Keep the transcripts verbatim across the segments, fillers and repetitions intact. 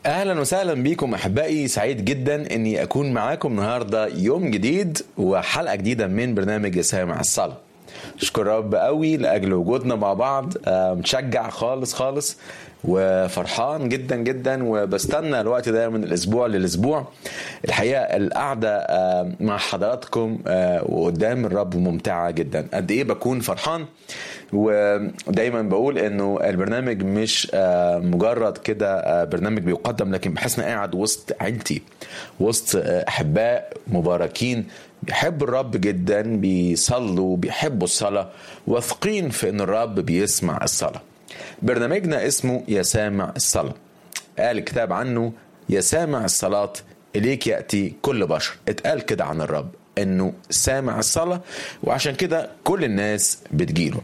اهلا وسهلا بيكم احبائي، سعيد جدا اني اكون معاكم النهارده يوم جديد وحلقه جديده من برنامج يسامع الصلاه. اشكر رب قوي لاجل وجودنا مع بعض، متشجع خالص خالص وفرحان جدا جدا، وبستنى الوقت ده من الاسبوع للاسبوع. الحقيقه القعده مع حضراتكم وقدام الرب ممتعه جدا. قد ايه بكون فرحان، ودايما بقول انه البرنامج مش مجرد كده برنامج بيقدم، لكن بحس اني قاعد وسط عيلتي، وسط احباء مباركين بيحبوا الرب جدا، بيصلوا، بيحبوا الصلاه، واثقين في ان الرب بيسمع الصلاه. برنامجنا اسمه يسامع الصلاة. قال الكتاب عنه يسامع الصلاة إليك يأتي كل بشر. اتقال كده عن الرب انه سامع الصلاة، وعشان كده كل الناس بتجيله.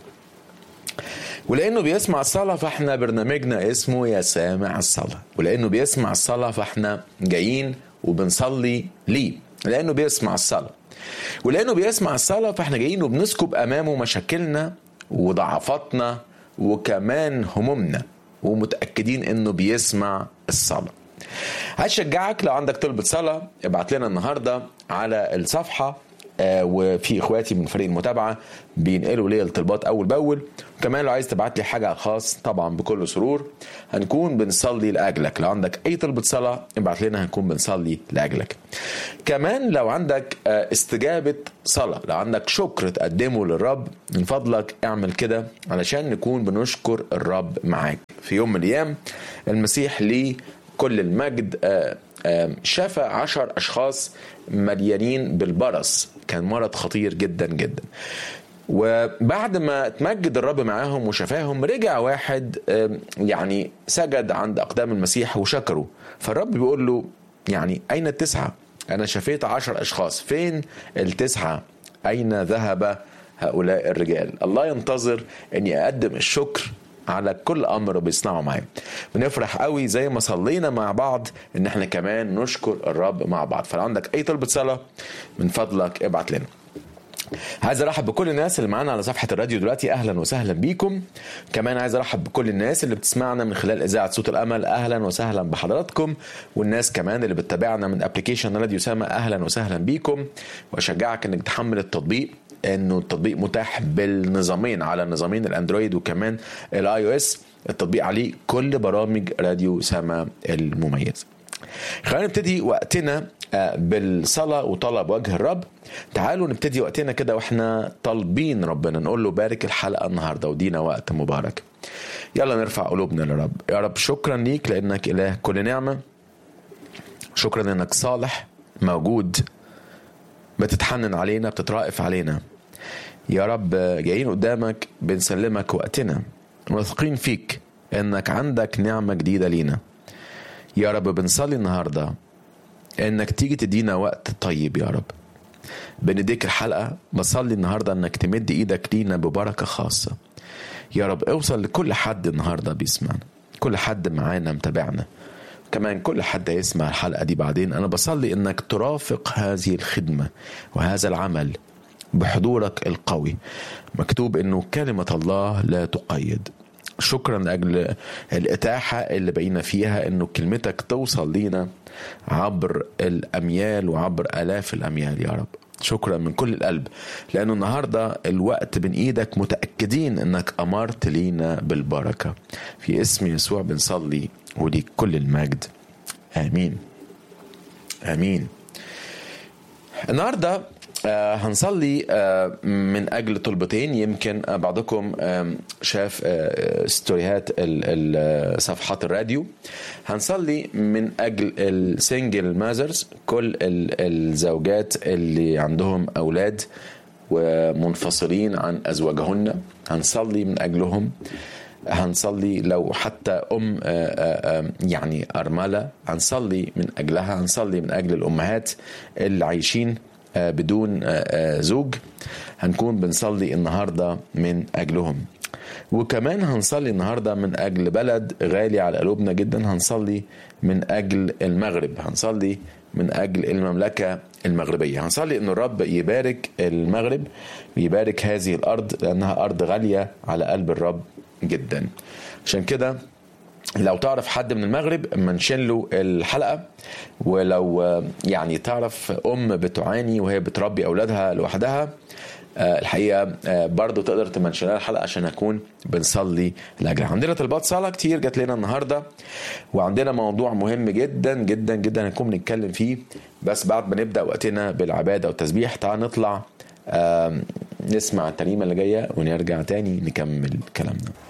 ولأنه بيسمع الصلاة فاحنا برنامجنا اسمه يسامع الصلاة، ولأنه بيسمع الصلاة فاحنا جايين وبنصلي ليه، لأنه بيسمع الصلاة. ولأنه بيسمع الصلاة فاحنا جايين وبنسكب أمامه مشاكلنا وضعفاتنا وكمان همومنا، ومتأكدين انه بيسمع الصلاة. هشجعك لو عندك طلبة صلاة ابعت لنا النهاردة على الصفحة، آه وفي اخواتي من فريق المتابعة بينقلوا لي الطلبات اول باول. وكمان لو عايز تبعت لي حاجة خاص طبعا بكل سرور هنكون بنصلي لاجلك. لو عندك اي طلبة صلاة ابعت لنا، هنكون بنصلي لاجلك. كمان لو عندك آه استجابة صلاة، لو عندك شكر تقدمه للرب، من فضلك اعمل كده علشان نكون بنشكر الرب معاك. في يوم من الايام المسيح ليه كل المجد آه شفى عشر أشخاص مليانين بالبرص، كان مرض خطير جدا جدا. وبعد ما تمجد الرب معاهم وشفاهم، رجع واحد يعني سجد عند أقدام المسيح وشكره. فالرب بيقول له يعني أين التسعة؟ أنا شفيت عشر أشخاص، فين التسعة؟ أين ذهب هؤلاء الرجال؟ الله ينتظر أني أقدم الشكر على كل امر بيصنعه معايا. بنفرح قوي زي ما صلينا مع بعض ان احنا كمان نشكر الرب مع بعض. فلو عندك اي طلبة صلاة من فضلك ابعت لنا. عايز ارحب بكل الناس اللي معانا على صفحة الراديو دلوقتي، اهلا وسهلا بيكم. كمان عايز ارحب بكل الناس اللي بتسمعنا من خلال اذاعة صوت الامل، اهلا وسهلا بحضراتكم. والناس كمان اللي بتتابعنا من ابليكيشن راديو سما، اهلا وسهلا بيكم. واشجعك انك تحمل التطبيق، انه التطبيق متاح بالنظامين، على نظامين الاندرويد وكمان الاي او اس. التطبيق عليه كل برامج راديو سما المميز. خلينا نبتدي وقتنا بالصلاة وطلب وجه الرب. تعالوا نبتدي وقتنا كده واحنا طالبين ربنا، نقول له بارك الحلقة النهاردة ودينا وقت مبارك. يلا نرفع قلوبنا للرب. يا رب شكرا ليك لانك اله كل نعمة، شكرا انك صالح موجود، بتتحنن علينا، بتترائف علينا. يا رب جايين قدامك بنسلمك وقتنا، واثقين فيك انك عندك نعمة جديدة لينا. يا رب بنصلي النهاردة انك تيجي تدينا وقت طيب. يا رب بنديك الحلقة، بصلي النهاردة انك تمد ايدك لينا ببركة خاصة. يا رب اوصل لكل حد النهاردة بيسمعنا، كل حد معانا متابعنا، كمان كل حد يسمع الحلقة دي بعدين. أنا بصلي إنك ترافق هذه الخدمة وهذا العمل بحضورك القوي. مكتوب إنه كلمة الله لا تقيد. شكرا لأجل الإتاحة اللي بقينا فيها إنه كلمتك توصل لينا عبر الأميال وعبر آلاف الأميال. يا رب شكرا من كل القلب، لأنه النهاردة الوقت بين إيدك، متأكدين إنك أمرت لينا بالبركة. في اسم يسوع بنصلي وليك كل المجد، آمين آمين. النهاردة آه هنصلي آه من أجل طلبتين. يمكن آه بعضكم آه شاف آه ستوريهات صفحات الراديو. هنصلي من أجل السنجل مازرز، كل الزوجات اللي عندهم أولاد ومنفصلين عن أزواجهن، هنصلي من أجلهم. هنصلي لو حتى أم يعني أرملة، هنصلي من أجلها. هنصلي من أجل الأمهات اللي عايشين بدون زوج، هنكون بنصلي النهاردة من أجلهم. وكمان هنصلي النهاردة من أجل بلد غالي على قلوبنا جدا، هنصلي من أجل المغرب، هنصلي من أجل المملكة المغربية. هنصلي أن الرب يبارك المغرب، يبارك هذه الأرض، لأنها أرض غالية على قلب الرب جدا. عشان كده لو تعرف حد من المغرب منشن له الحلقة. ولو يعني تعرف أم بتعاني وهي بتربي أولادها لوحدها، الحقيقة برضو تقدر تمنشن لها الحلقة عشان نكون بنصلي لأجلها. عندنا طلبات صلاة كتير جات لنا النهاردة، وعندنا موضوع مهم جدا جدا جدا هنكون بنتكلم فيه، بس بعد ما نبدأ وقتنا بالعبادة والتسبيح تعال نطلع نسمع الترنيمة اللي جاية ونرجع تاني نكمل كلامنا.